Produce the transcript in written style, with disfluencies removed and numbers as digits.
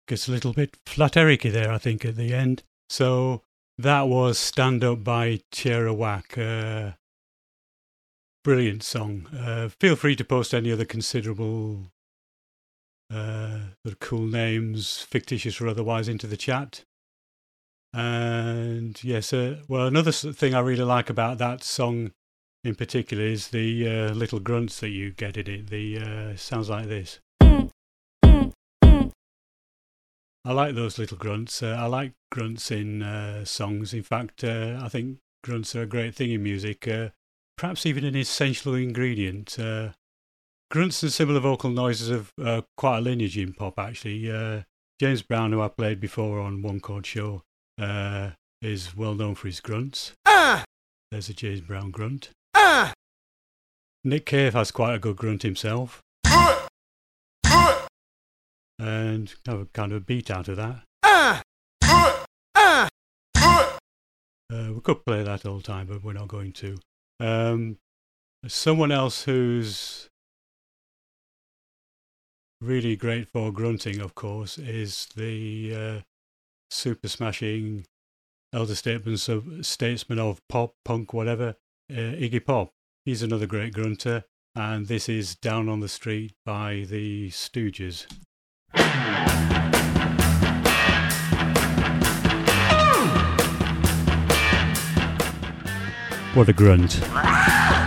gets a little bit flat-ericy there, I think, at the end. So that was Stand Up by Tierra Whack. Brilliant song. Feel free to post any other considerable sort of cool names, fictitious or otherwise, into the chat. And yes, well, another thing I really like about that song in particular is the little grunts that you get in it. The sounds like this. I like those little grunts. I like grunts in songs. In fact, I think grunts are a great thing in music, perhaps even an essential ingredient. Grunts and similar vocal noises have quite a lineage in pop, actually. James Brown, who I played before on One Chord Show, is well known for his grunts. There's a James Brown grunt. Nick Cave has quite a good grunt himself. And have a kind of a beat out of that. We could play that all the time, but we're not going to. Someone else who's really great for grunting, of course, is the super smashing elder statesman of pop, punk, whatever, Iggy Pop. He's another great grunter, and this is Down on the Street by the Stooges. What a grunt.